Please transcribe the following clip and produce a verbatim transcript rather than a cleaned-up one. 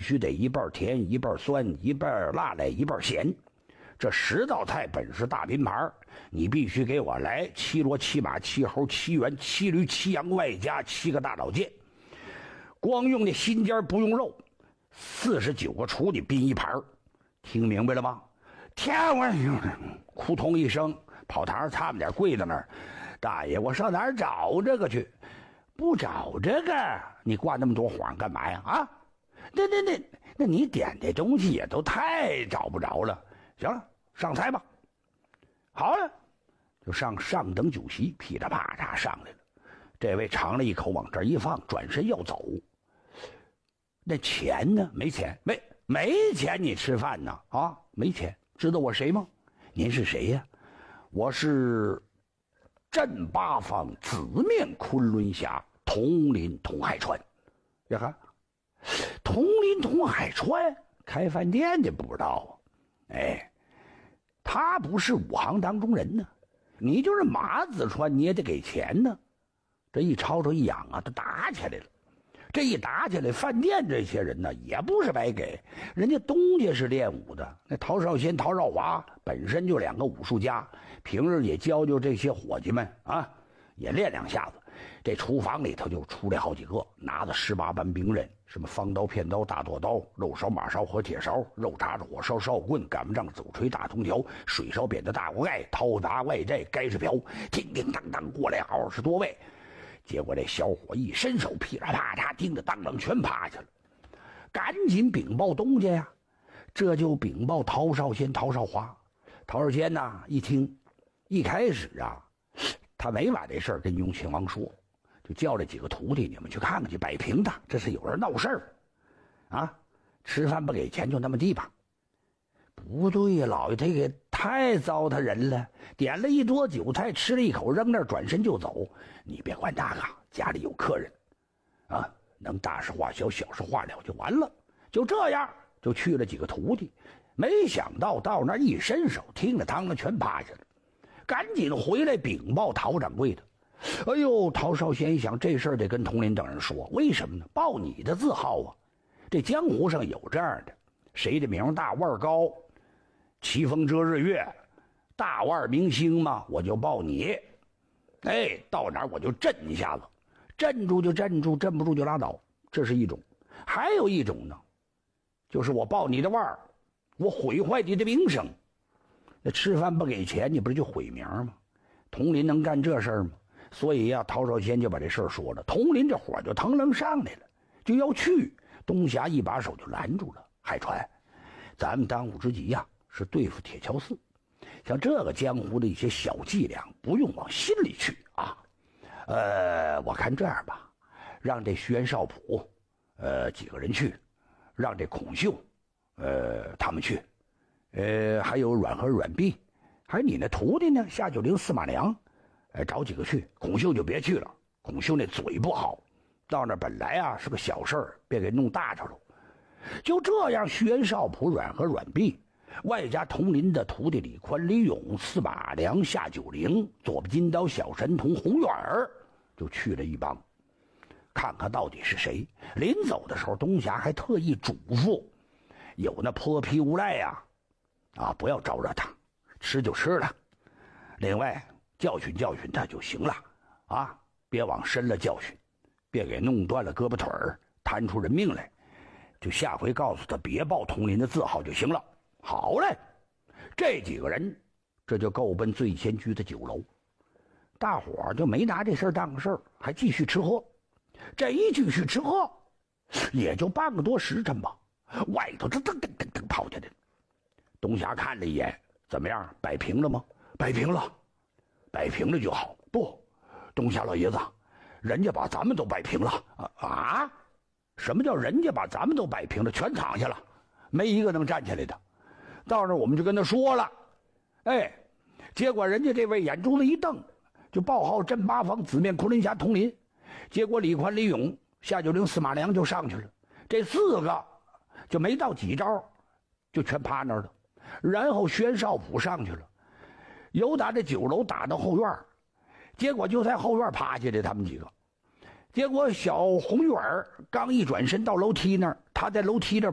须得一半甜一半酸一半辣来一半咸。这十道菜本是大拼盘，你必须给我来七骡七马七猴七猿七驴七羊，外加七个大老剑。光用那心尖不用肉，四十九个厨你拼一盘，听明白了吗？天我扑通一声，跑堂上差点跪在那儿。大爷，我上哪儿找这个去？不找这个，你挂那么多谎干嘛呀？啊，那那那那你点这东西也都太找不着了。行了，上菜吧。好了，就上上等酒席，噼里啪嚓上来了。这位尝了一口，往这儿一放，转身要走。那钱呢？没钱，没没钱，你吃饭呢？啊，没钱。知道我谁吗？您是谁呀？我是镇八方紫面昆仑侠统领统海川。呀哈，统领统海川开饭店的不知道啊？哎，他不是武行当中人呢，你就是马子川你也得给钱呢。这一吵吵一嚷啊，都打起来了。这一打起来，饭店这些人呢也不是白给，人家东家是练武的，那陶少先、陶少华本身就两个武术家，平日也教教这些伙计们啊，也练两下子。这厨房里头就出来好几个，拿着十八般兵刃，什么方刀、片刀、大剁刀、肉烧、马烧和铁勺、肉叉子、火烧、烧棍、擀面杖、走锤、大铜条、水烧扁的大锅盖、掏砸外寨、盖式瓢，叮叮当当过来二十多位。结果这小伙一伸手，噼里啪嚓叮的当当全趴下了，赶紧禀报东家呀。这就禀报陶少先、陶少华。陶少先呐一听，一开始啊他没把这事儿跟雍亲王说，就叫这几个徒弟，你们去看看去，摆平他，这是有人闹事儿啊！吃饭不给钱就那么地吧？不对呀，老爷他给太糟蹋人了，点了一桌酒菜，吃了一口扔那儿，转身就走。你别管那个，家里有客人啊，能大事化小，小事化了就完了。就这样就去了几个徒弟，没想到到那儿一伸手，听了当了全趴下了，赶紧回来禀报陶掌柜的。哎呦，陶少先一想，这事儿得跟统领等人说，为什么呢？报你的字号啊，这江湖上有这样的，谁的名大腕高，奇峰遮日月，大腕明星嘛，我就报你。哎，到哪儿我就震一下子，镇住就镇住，镇不住就拉倒，这是一种。还有一种呢，就是我报你的腕儿，我毁坏你的名声。那吃饭不给钱，你不是就毁名吗？统领能干这事儿吗？所以呀、啊，陶少先就把这事儿说了，统领这火就腾楞上来了，就要去。东侠一把手就拦住了，海川，咱们当务之急呀、啊、是对付铁桥寺，像这个江湖的一些小伎俩，不用往心里去啊。呃，我看这样吧，让这徐元少普，呃，几个人去，让这孔秀，呃，他们去。呃，还有阮和阮弼，还有你那徒弟呢，夏九龄、司马良，呃，找几个去。孔秀就别去了，孔秀那嘴不好，到那本来啊是个小事儿，别给弄大着了。就这样，徐元少普、阮和阮弼，外加同林的徒弟李宽、李勇、司马良、夏九龄、左不金刀、小神童洪远儿，就去了一帮，看看到底是谁。临走的时候，东侠还特意嘱咐，有那泼皮无赖呀、啊，啊，不要招惹他，吃就吃了，另外教训教训他就行了啊，别往深了教训，别给弄断了胳膊腿儿，摊出人命来。就下回告诉他别报统领的字号就行了。好嘞，这几个人这就够奔醉仙居的酒楼，大伙儿就没拿这事儿当个事儿，还继续吃喝。这一继续吃喝，也就半个多时辰吧，外头这噔噔噔噔跑下来了。东侠看了一眼，怎么样？摆平了吗？摆平了，摆平了就好。不，东侠老爷子，人家把咱们都摆平了啊啊！什么叫人家把咱们都摆平了？全躺下了，没一个能站起来的。到那儿我们就跟他说了，哎，结果人家这位眼珠子一瞪，就报号镇八方紫面昆仑侠统领。结果李宽、李勇、夏九龄、司马良就上去了，这四个就没到几招，就全趴那儿了。然后薛少普上去了，由打这酒楼打到后院，结果就在后院趴下的他们几个。结果小红远刚一转身到楼梯那儿，他在楼梯那儿